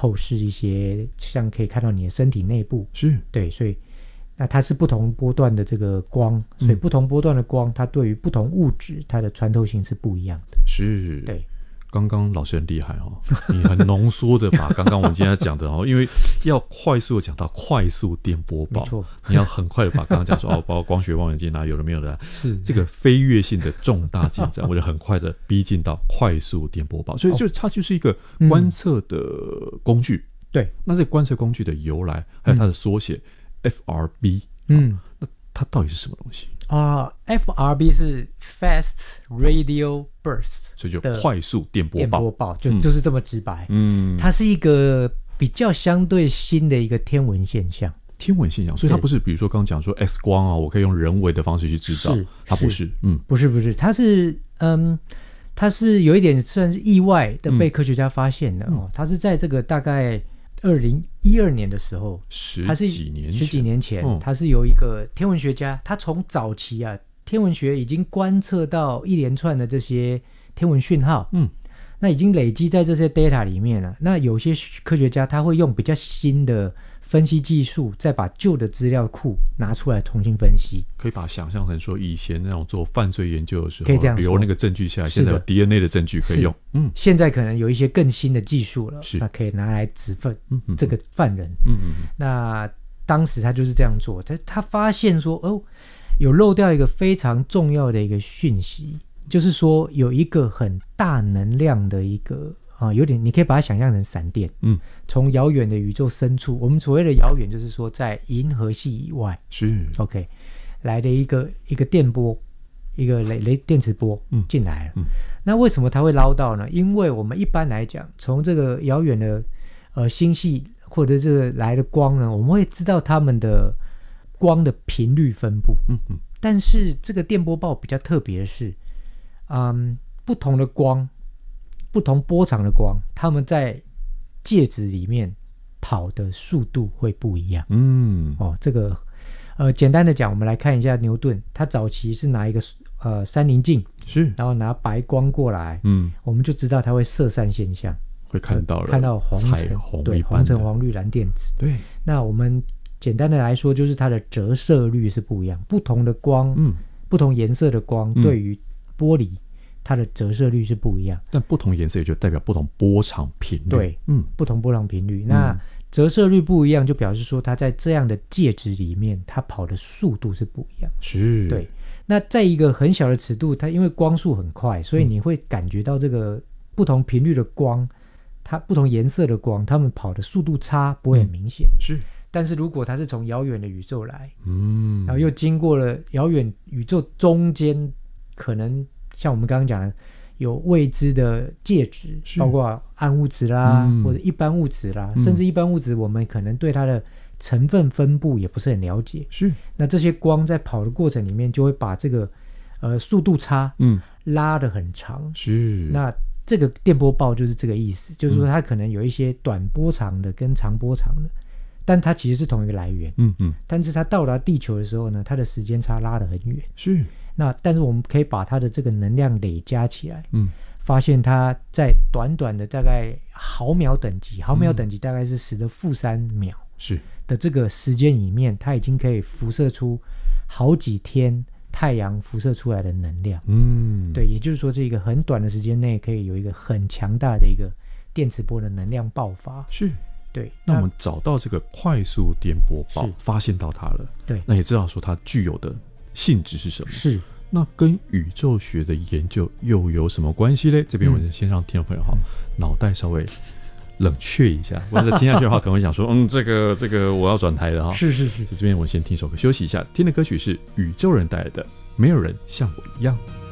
透视一些，像可以看到你的身体内部。 是， 对，所以那它是不同波段的这个光，所以不同波段的光，它对于不同物质，它的穿透性是不一样的。 是， 对。 刚刚老师很厉害哦，你很浓缩的把刚刚我们今天讲的哦，因为要快速讲到快速电波报， 没错， 你要很快的把刚刚讲说哦，包括光学望远镜啊，有的没有的， 是这个飞跃性的重大进展，我就很快的逼近到快速电波报，所以它就是一个观测的工具。 对， 那这个观测工具的由来，还有它的缩写FRB，那它到底是什么东西？ FRB 是 Fast Radio Burst， 所以就快速电波报， 就是这么直白。它是一个比较相对新的一个天文现象。 所以它不是比如说刚刚讲说 X 光啊，我可以用人为的方式去制造，它不是， 不是，它是有一点算是意外的被科学家发现的它是在这个大概2012年的时候， 十几年前，他是有一个天文学家，他从早期天文学已经观测到一连串的这些天文讯号，那已经累积在这些 data 里面了。那有些科学家他会用比较新的分析技术，再把旧的资料库拿出来重新分析。 可以把它想象成说，以前那种做犯罪研究的时候， 可以这样说， 留那个证据下来，现在有 DNA 的证据可以用。 现在可能有一些更新的技术了， 是那可以拿来指分这个犯人。那当时他就是这样做，他发现说，有漏掉一个非常重要的一个讯息，就是说有一个很大能量的一个有点你可以把它想象成闪电，从遥远的宇宙深处，我们所谓的遥远就是说在银河系以外， 是 OK 来的一个电波，一个电磁波进来了。那为什么它会捞到呢？因为我们一般来讲，从这个遥远的星系或者这个来的光呢，我们会知道它们的光的频率分布。但是这个电波报比较特别的是，不同的光，不同波长的光，它们在介质里面跑的速度会不一样。这个简单的讲，我们来看一下牛顿，他早期是拿一个三棱镜， 是， 然后拿白光过来，我们就知道它会色散现象， 会看到彩虹， 对，红橙黄绿蓝靛紫。 对， 那我们简单的来说，就是它的折射率是不一样，不同的光，不同颜色的光，对于玻璃，它的折射率是不一样。 但不同颜色也就代表不同波长频率。 对，不同波长频率。那折射率不一样，就表示说它在这样的介质里面，它跑的速度是不一样。 是， 对。那在一个很小的尺度，它因为光速很快，所以你会感觉到这个不同频率的光，它不同颜色的光，它们跑的速度差不会很明显。 是。 但是如果它是从遥远的宇宙来，然后又经过了遥远宇宙中间，可能像我们刚刚讲的，有未知的介质，包括暗物质啦，或者一般物质啦，甚至一般物质我们可能对它的成分分布也不是很了解。 是。 那这些光在跑的过程里面，就会把这个速度差拉得很长。 是。 那这个电波报就是这个意思，就是说它可能有一些短波长的跟长波长的，但它其实是同一个来源。但是它到达地球的时候呢，它的时间差拉得很远。 是。 那但是我们可以把它的这个能量累加起来，发现它在短短的大概毫秒等级大概是10⁻³秒是的这个时间里面，它已经可以辐射出好几天太阳辐射出来的能量。对，也就是说这个很短的时间内可以有一个很强大的一个电磁波的能量爆发。 是。 对， 那我们找到这个快速电波报，发现到它了。 对， 那也知道说它具有的性质是什么。 是。 那跟宇宙学的研究又有什么关系嘞？这边我们先让听众朋友脑袋稍微冷却一下，或者听下去的话可能会想说这个我要转台了是。 这边我先听首歌休息一下，听的歌曲是宇宙人带来的《没有人像我一样》。